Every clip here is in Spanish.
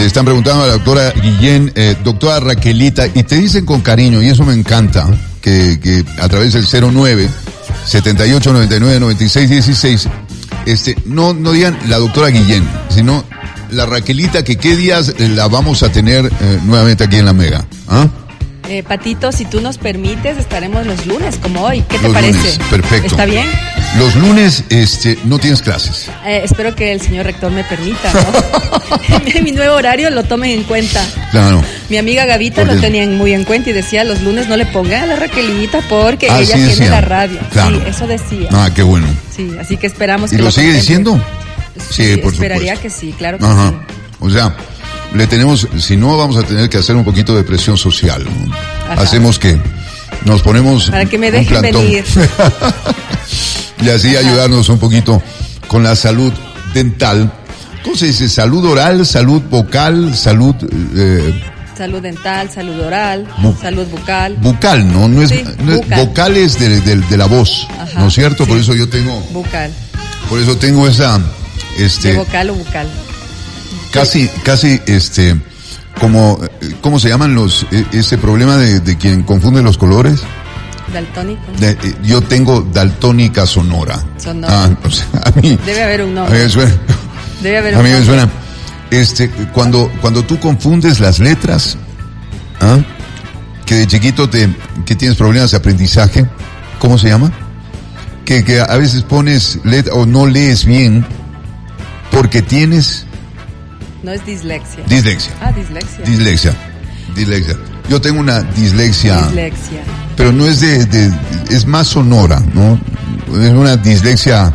Le están preguntando a la doctora Guillén, doctora Raquelita, y te dicen con cariño, y eso me encanta, que a través del 09 78 99 96 16, no digan la doctora Guillén, sino la Raquelita, que qué días la vamos a tener nuevamente aquí en la Mega. ¿Ah? Patito, si tú nos permites, estaremos los lunes, como hoy. ¿Qué te los parece? Lunes, perfecto. ¿Está bien? Los lunes, no tienes clases. Espero que el señor rector me permita, ¿no? Mi nuevo horario lo tomen en cuenta. Claro. Mi amiga Gavita lo tenía muy en cuenta y decía, los lunes no le pongan a la Raquelita porque ella tiene la radio. Claro. Sí, eso decía. Ah, qué bueno. Sí, así que esperamos ¿Y que lo sigue diciendo? Sí, por esperaría supuesto. que sí, claro que Ajá. sí. O sea, si no, vamos a tener que hacer un poquito de presión social, ¿no? Hacemos que nos ponemos para que me un dejen plantón. venir. Y así ayudarnos un poquito con la salud dental. ¿Cómo se dice? Salud oral, salud vocal, salud... salud dental, salud oral, salud bucal. Bucal, ¿no? No es, sí, no es vocal es de la voz, ajá, ¿no es cierto? Sí. Por eso yo tengo... Bucal. Por eso tengo esa... ¿De vocal o bucal? Casi, como, ¿cómo se llaman ese problema de quien confunde los colores? Daltónico. Yo tengo daltónica sonora. Sonora. O sea, a mí. Debe haber un nombre. A mí me suena. Debe haber a mí me suena. Cuando tú confundes las letras, que de chiquito que tienes problemas de aprendizaje, ¿cómo se llama? Que a veces pones o no lees bien porque tienes... No es dislexia. Dislexia. Ah, dislexia. Dislexia. Yo tengo una dislexia. Dislexia. Pero no es es más sonora, ¿no? Es una dislexia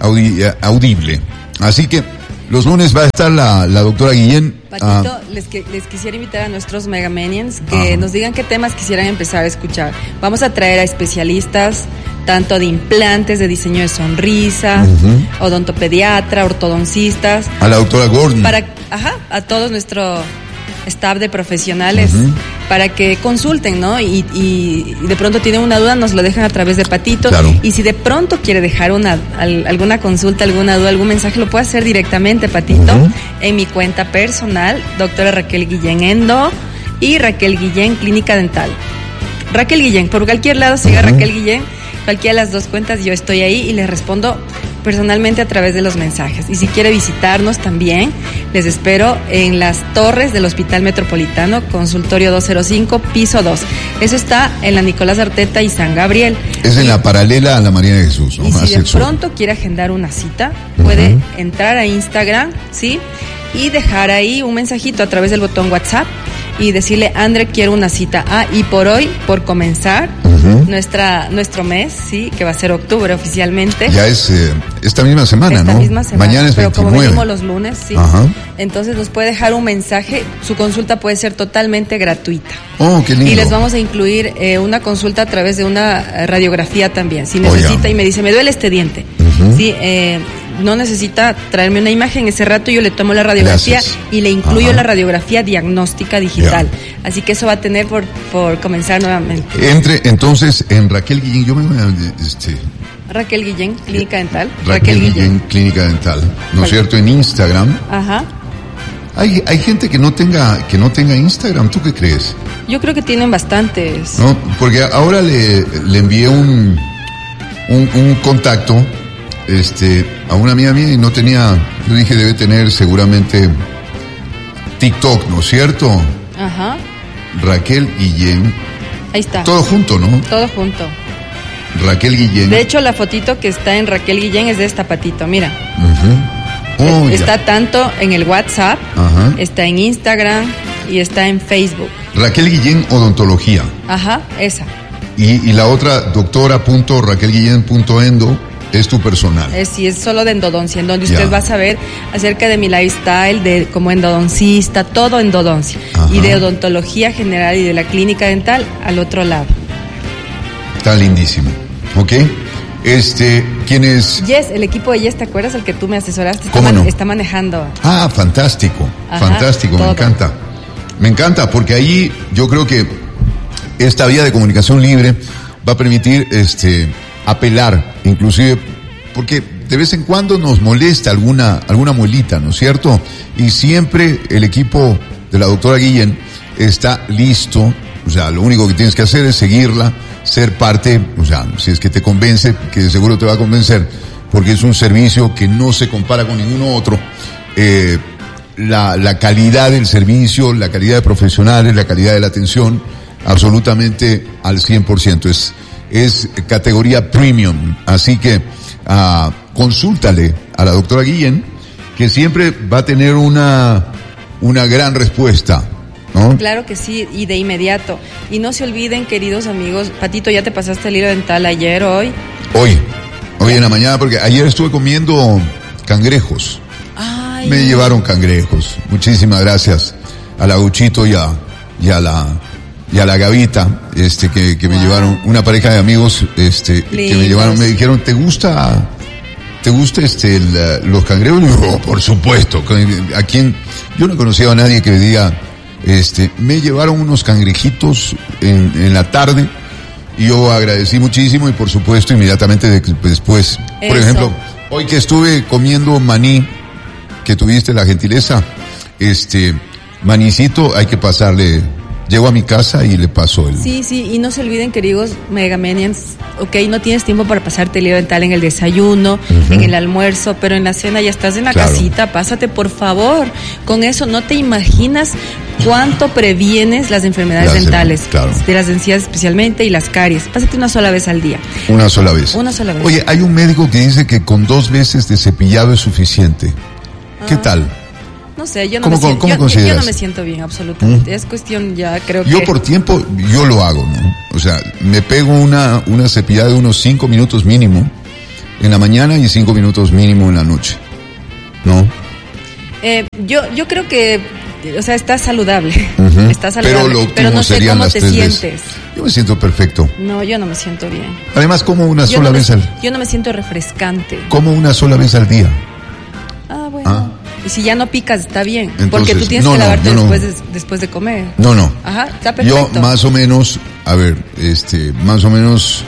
audible. Así que los lunes va a estar la doctora Guillén. Patito, les quisiera invitar a nuestros Megamanians que nos digan qué temas quisieran empezar a escuchar. Vamos a traer a especialistas tanto de implantes, de diseño de sonrisa, odontopediatra, ortodoncistas. A la doctora Gordon. A todo nuestro staff de profesionales para que consulten, ¿no? Y de pronto tienen una duda, nos lo dejan a través de Patito. Claro. Y si de pronto quiere dejar alguna consulta, alguna duda, algún mensaje, lo puede hacer directamente, Patito, en mi cuenta personal, doctora Raquel Guillén Endo y Raquel Guillén Clínica Dental. Raquel Guillén, por cualquier lado siga Raquel Guillén, cualquiera de las dos cuentas, yo estoy ahí y les respondo personalmente a través de los mensajes. Y si quiere visitarnos también, les espero en las torres del Hospital Metropolitano, consultorio 205, piso 2. Eso está en la Nicolás Arteta y San Gabriel. Es en la paralela a la María de Jesús, ¿no? Y si de pronto quiere agendar una cita, puede entrar a Instagram, ¿sí? Y dejar ahí un mensajito a través del botón WhatsApp y decirle, André, quiero una cita. Y por hoy, por comenzar nuestro mes, sí, que va a ser octubre oficialmente. Ya es esta misma semana, ¿no? Misma semana. Mañana es 29. Pero como venimos los lunes, sí. Entonces nos puede dejar un mensaje. Su consulta puede ser totalmente gratuita. Oh, qué lindo. Y les vamos a incluir una consulta a través de una radiografía también. Si necesita y me dice, me duele este diente. Sí, no necesita traerme una imagen, ese rato yo le tomo la radiografía y le incluyo la radiografía diagnóstica digital. Así que eso va a tener por comenzar nuevamente. Entre entonces en Raquel Guillén, yo me voy a... Raquel Guillén, Clínica Dental. Raquel Guillén, Clínica Dental, ¿no es cierto? En Instagram. Hay gente que no tenga Instagram, ¿tú qué crees? Yo creo que tienen bastantes. No, porque ahora le envié un contacto a una amiga mía y no tenía, yo dije debe tener seguramente TikTok, ¿no es cierto? Raquel Guillén. Ahí está. Todo junto, ¿no? Todo junto. Raquel Guillén. De hecho, la fotito que está en Raquel Guillén es de esta Patito, mira. Está tanto en el WhatsApp, está en Instagram y está en Facebook. Raquel Guillén Odontología. Esa. Y la otra, doctora.raquelguillén.endo, es tu personal. Sí, es solo de endodoncia, en donde usted va a saber acerca de mi lifestyle, de como endodoncista, todo endodoncia. Y de odontología general y de la clínica dental al otro lado. Está lindísimo. ¿Ok? ¿Quién es? Yes, el equipo de Yes, ¿te acuerdas? El que tú me asesoraste. ¿Cómo no? Está manejando. Fantástico. Fantástico, me encanta. Me encanta porque ahí yo creo que esta vía de comunicación libre va a permitir apelar, inclusive, porque de vez en cuando nos molesta alguna muelita, ¿no es cierto? Y siempre el equipo de la doctora Guillén está listo. O sea, lo único que tienes que hacer es seguirla, ser parte, o sea, si es que te convence, que de seguro te va a convencer, porque es un servicio que no se compara con ninguno otro. La calidad del servicio, la calidad de profesionales, la calidad de la atención, absolutamente al 100%. Es categoría premium. Así que consúltale a la doctora Guillén, que siempre va a tener una gran respuesta, ¿no? Claro que sí, y de inmediato. Y no se olviden, queridos amigos, Patito, ¿ya te pasaste el hilo dental ayer, hoy? Hoy en la mañana, porque ayer estuve comiendo cangrejos. Ay. Me llevaron cangrejos. Muchísimas gracias a la Guchito y a la Gavita, que me llevaron, una pareja de amigos, que me llevaron, me dijeron, ¿te gusta los cangrejos? Y yo, oh, por supuesto. ¿A quién? Yo no conocía a nadie que me diga, me llevaron unos cangrejitos en la tarde, y yo agradecí muchísimo, y por supuesto inmediatamente después, por ejemplo, hoy que estuve comiendo maní, que tuviste la gentileza, manicito, hay que pasarle. Llego a mi casa y le paso el... Sí, y no se olviden, queridos Megamanians, no tienes tiempo para pasarte el hilo dental en el desayuno, en el almuerzo, pero en la cena ya estás en la casita, pásate por favor. Con eso no te imaginas cuánto previenes las enfermedades dentales, de las encías especialmente, y las caries. Pásate una sola vez al día. Una sola vez. Oye, hay un médico que dice que con 2 veces de cepillado es suficiente. ¿Qué tal? No sé, yo no me siento bien, absolutamente. Es cuestión ya, creo que... Yo por tiempo, yo lo hago, ¿no? O sea, me pego una cepillada de unos 5 minutos mínimo en la mañana y 5 minutos mínimo en la noche, ¿no? Yo creo que, o sea, está saludable. Está saludable, pero lo último no sé cómo te sientes. Veces. Yo me siento perfecto. No, yo no me siento bien. Además, como una sola vez al... Yo no me siento refrescante. Como una sola vez al día. Bueno. Y si ya no picas, está bien. Entonces, porque tú tienes que lavarte después de comer. No. Ajá, está perfecto. Yo más o menos, más o menos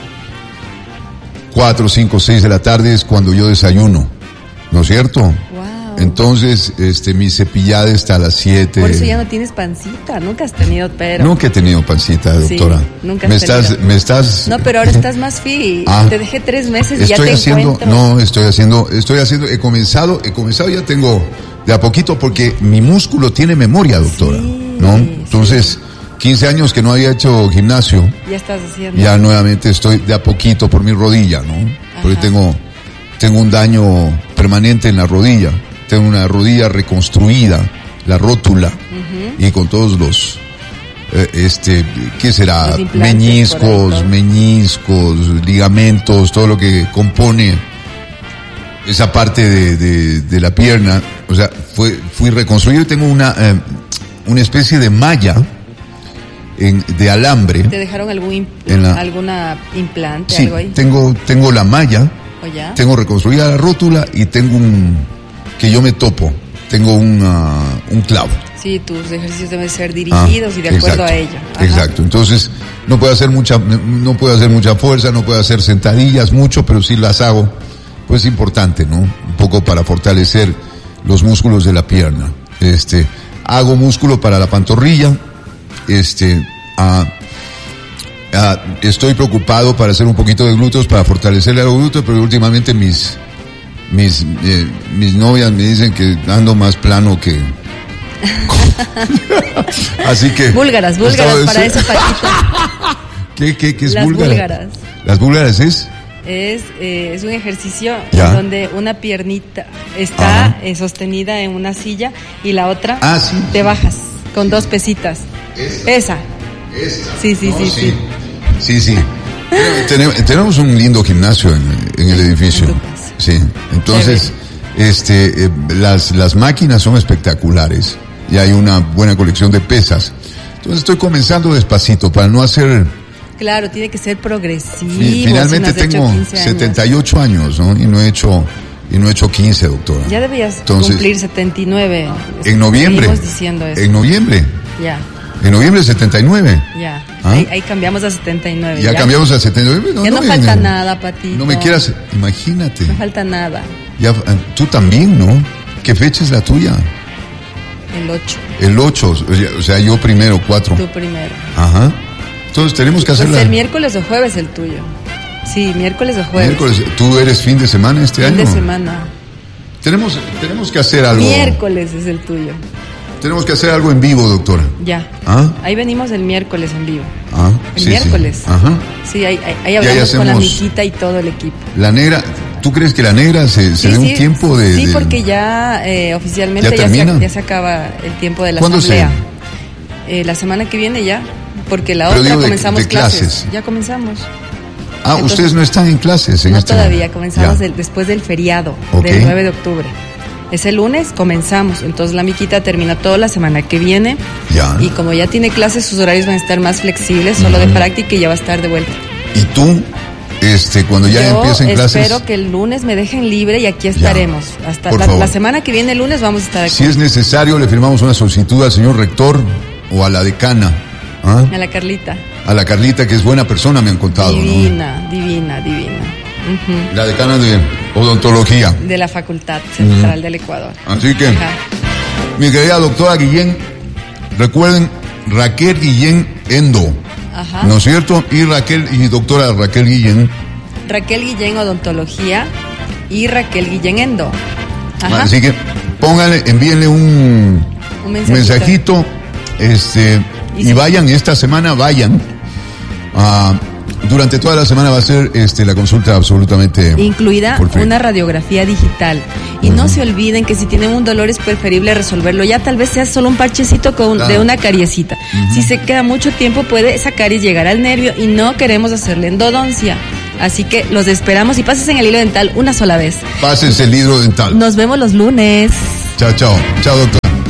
4, 5, 6 de la tarde es cuando yo desayuno, ¿no es cierto? Wow. Entonces, mi cepillada está a las 7. Por eso ya no tienes pancita, nunca has tenido, pero... Nunca he tenido pancita, doctora. Sí, nunca has tenido. Me estás... No, pero ahora estás más fit. Te dejé 3 meses y ya te encuentro. No, estoy haciendo, he comenzado, ya tengo de a poquito, porque mi músculo tiene memoria, doctora, ¿no? Entonces, 15 años que no había hecho gimnasio. Ya estás haciendo. Ya nuevamente estoy de a poquito por mi rodilla, ¿no? Porque tengo un daño permanente en la rodilla. Tengo una rodilla reconstruida, la rótula, y con todos los, ¿qué será? Meniscos, ligamentos, todo lo que compone esa parte de la pierna. O sea, fui reconstruido y tengo una especie de malla de alambre. ¿Te dejaron alguna implante, sí, algo ahí? Tengo la malla, tengo reconstruida la rótula, y tengo que yo me topo, tengo un clavo. Sí, tus ejercicios deben ser dirigidos y de acuerdo a ello. Exacto. Entonces, no puedo hacer mucha fuerza, no puedo hacer sentadillas mucho, pero sí las hago. Pues es importante, ¿no? Un poco para fortalecer los músculos de la pierna. Hago músculo para la pantorrilla. Estoy preocupado para hacer un poquito de glúteos, para fortalecerle a los glúteos, pero últimamente mis novias me dicen que ando más plano que... Así que... Búlgaras para ese Patito. ¿Qué es las búlgaras? ¿Las búlgaras es? Es un ejercicio en donde una piernita está sostenida en una silla y la otra te bajas con 2 pesitas. Esa. Sí. Tenemos un lindo gimnasio en el edificio. Sí, entonces las máquinas son espectaculares y hay una buena colección de pesas. Entonces estoy comenzando despacito para no hacer... Claro, tiene que ser progresivo. Finalmente tengo 78 años, ¿no? Y no he hecho 15, doctora. Ya debías cumplir 79. En noviembre. Seguimos diciendo eso. En noviembre. Ya. En noviembre 79. Ya, ¿Ah? ahí cambiamos a 79. Ya cambiamos a 79. Ya no falta nada, Patito. No me quieras, imagínate. No falta nada. Ya, tú también, ¿no? ¿Qué fecha es la tuya? El 8. El 8, o sea, yo primero, 4. Tú primero. Ajá. Entonces tenemos que hacerla. Pues el miércoles o jueves el tuyo. Sí, miércoles o jueves. Miércoles. ¿Tú eres fin de semana este año? Fin de semana. Tenemos que hacer algo. Miércoles es el tuyo. Tenemos que hacer algo en vivo, doctora. Ya. ¿Ah? Ahí venimos el miércoles en vivo. Ah, el sí, miércoles. Sí. Ajá. Sí, ahí hablamos con la miquita y todo el equipo. La negra, ¿tú crees que la negra se dé un tiempo de...? Sí, porque ya oficialmente ya se acaba el tiempo de la asamblea. La semana que viene ya, porque la otra comenzamos clases. Ya comenzamos. Ah, entonces, ustedes no están en clases en este todavía, momento. Comenzamos después del feriado, del 9 de octubre. Ese lunes comenzamos, entonces la miquita termina toda la semana que viene. Ya. Y como ya tiene clases, sus horarios van a estar más flexibles, solo de práctica, y ya va a estar de vuelta. ¿Y tú, cuando ya empiecen clases? Espero que el lunes me dejen libre y aquí estaremos. Hasta la semana que viene, el lunes, vamos a estar aquí. Si es necesario, le firmamos una solicitud al señor rector o a la decana. ¿Ah? A la Carlita. A la Carlita, que es buena persona, me han contado. Divina. Uh-huh. La decana de odontología. De la Facultad Central del Ecuador. Así que, mi querida doctora Guillén, recuerden, Raquel Guillén Endo. Ajá. ¿No es cierto? Y doctora Raquel Guillén. Raquel Guillén Odontología y Raquel Guillén Endo. Ajá. Así que, envíenle un mensajito. Y vayan, esta semana vayan. Durante toda la semana va a ser la consulta absolutamente incluida una radiografía digital. Y no se olviden que si tienen un dolor es preferible resolverlo. Ya tal vez sea solo un parchecito de una cariesita. Si se queda mucho tiempo, puede esa caries llegar al nervio y no queremos hacerle endodoncia. Así que los esperamos y pásense en el hilo dental una sola vez. Pásense el hilo dental. Nos vemos los lunes. Chao, doctor.